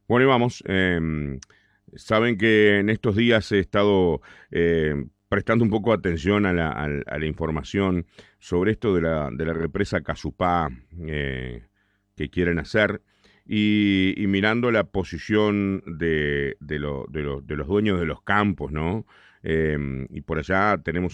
Bueno, y vamos. Saben que en estos días he estado prestando un poco de atención a la información sobre esto de la represa Casupá que quieren hacer y mirando la posición de los dueños de los campos, ¿no? Y por allá tenemos